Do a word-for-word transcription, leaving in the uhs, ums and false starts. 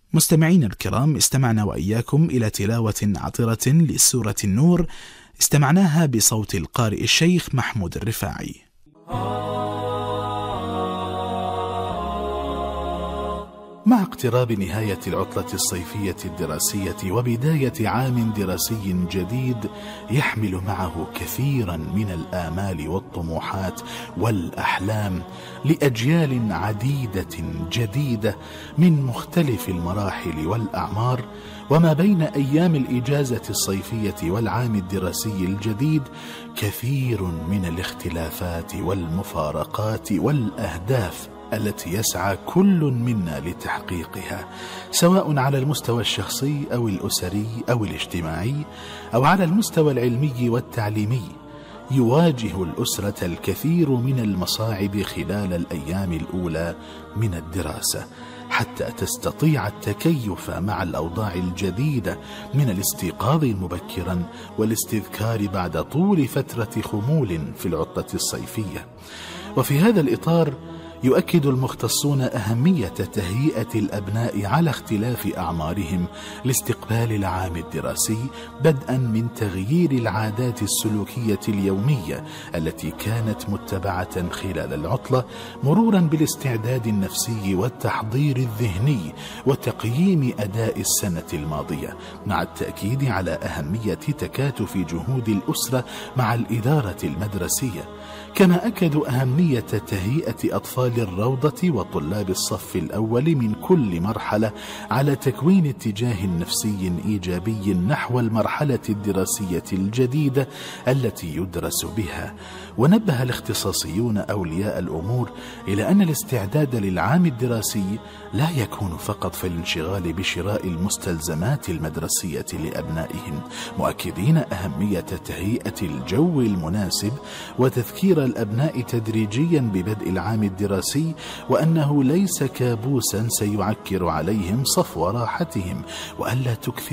مستمعين الكرام، استمعنا وإياكم إلى تلاوة عطرة لسورة النور، استمعناها بصوت القارئ الشيخ محمود الرفاعي. مع اقتراب نهاية العطلة الصيفية الدراسية وبداية عام دراسي جديد يحمل معه كثيرا من الآمال والطموحات والأحلام لأجيال عديدة جديدة من مختلف المراحل والأعمار، وما بين أيام الإجازة الصيفية والعام الدراسي الجديد كثير من الاختلافات والمفارقات والأهداف التي يسعى كل منا لتحقيقها، سواء على المستوى الشخصي أو الأسري أو الاجتماعي أو على المستوى العلمي والتعليمي. يواجه الأسرة الكثير من المصاعب خلال الأيام الأولى من الدراسة حتى تستطيع التكيف مع الأوضاع الجديدة من الاستيقاظ مبكرا والاستذكار بعد طول فترة خمول في العطلة الصيفية. وفي هذا الإطار يؤكد المختصون أهمية تهيئة الأبناء على اختلاف أعمارهم لاستقبال العام الدراسي، بدءا من تغيير العادات السلوكية اليومية التي كانت متبعة خلال العطلة، مرورا بالاستعداد النفسي والتحضير الذهني وتقييم أداء السنة الماضية، مع التأكيد على أهمية تكاتف جهود الأسرة مع الإدارة المدرسية. كما أكدوا أهمية تهيئة أطفال الروضة وطلاب الصف الأول من كل مرحلة على تكوين اتجاه نفسي إيجابي نحو المرحلة الدراسية الجديدة التي يدرس بها. ونبه الاختصاصيون أولياء الأمور إلى أن الاستعداد للعام الدراسي لا يكون فقط في الانشغال بشراء المستلزمات المدرسية لأبنائهم، مؤكدين أهمية تهيئة الجو المناسب وتذكير الأبناء تدريجيا ببدء العام الدراسي، وأنه ليس كابوسا سيعكر عليهم صفو راحتهم، وألا تكثر